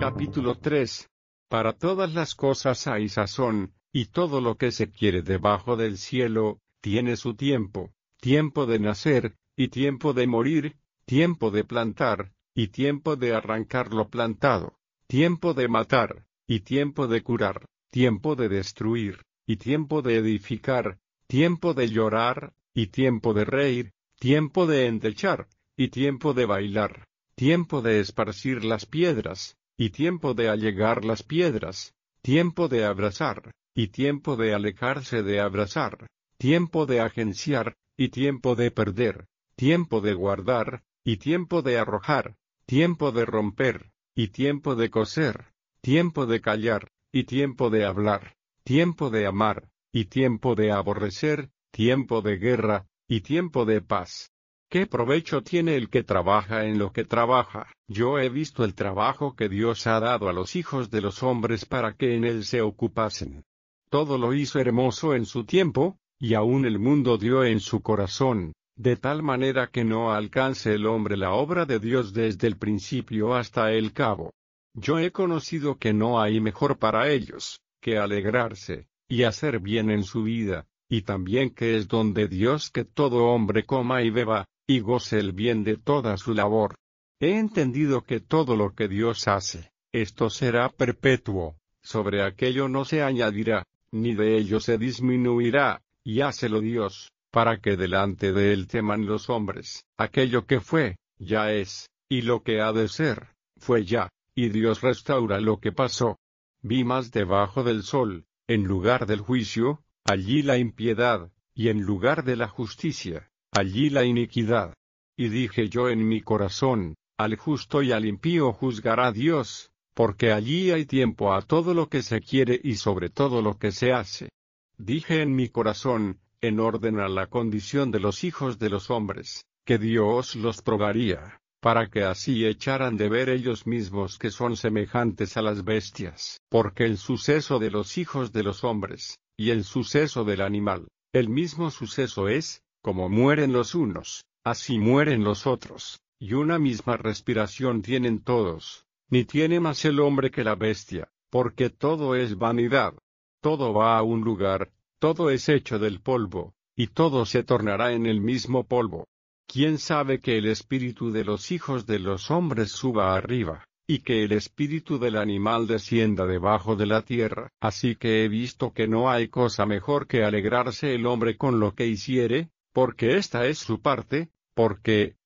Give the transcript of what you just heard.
Capítulo 3. Para todas las cosas hay sazón, y todo lo que se quiere debajo del cielo, tiene su tiempo: tiempo de nacer, y tiempo de morir, tiempo de plantar, y tiempo de arrancar lo plantado, tiempo de matar, y tiempo de curar, tiempo de destruir, y tiempo de edificar, tiempo de llorar, y tiempo de reír, tiempo de endechar, y tiempo de bailar, tiempo de esparcir las piedras, y tiempo de allegar las piedras, tiempo de abrazar, y tiempo de alejarse de abrazar, tiempo de agenciar, y tiempo de perder, tiempo de guardar, y tiempo de arrojar, tiempo de romper, y tiempo de coser, tiempo de callar, y tiempo de hablar, tiempo de amar, y tiempo de aborrecer, tiempo de guerra, y tiempo de paz. ¿Qué provecho tiene el que trabaja en lo que trabaja? Yo he visto el trabajo que Dios ha dado a los hijos de los hombres para que en él se ocupasen. Todo lo hizo hermoso en su tiempo, y aún el mundo dio en su corazón, de tal manera que no alcance el hombre la obra de Dios desde el principio hasta el cabo. Yo he conocido que no hay mejor para ellos, que alegrarse, y hacer bien en su vida, y también que es don de Dios que todo hombre coma y beba, y goce el bien de toda su labor. He entendido que todo lo que Dios hace, esto será perpetuo, sobre aquello no se añadirá, ni de ello se disminuirá, y hácelo Dios, para que delante de él teman los hombres. Aquello que fue, ya es, y lo que ha de ser, fue ya, y Dios restaura lo que pasó. Vi más debajo del sol, en lugar del juicio, allí la impiedad, y en lugar de la justicia, allí la iniquidad. Y dije yo en mi corazón, al justo y al impío juzgará Dios, porque allí hay tiempo a todo lo que se quiere y sobre todo lo que se hace. Dije en mi corazón, en orden a la condición de los hijos de los hombres, que Dios los probaría, para que así echaran de ver ellos mismos que son semejantes a las bestias. Porque el suceso de los hijos de los hombres, y el suceso del animal, el mismo suceso es: como mueren los unos, así mueren los otros, y una misma respiración tienen todos. Ni tiene más el hombre que la bestia, porque todo es vanidad. Todo va a un lugar, todo es hecho del polvo, y todo se tornará en el mismo polvo. ¿Quién sabe que el espíritu de los hijos de los hombres suba arriba, y que el espíritu del animal descienda debajo de la tierra? Así que he visto que no hay cosa mejor que alegrarse el hombre con lo que hiciere, porque esta es su parte, porque,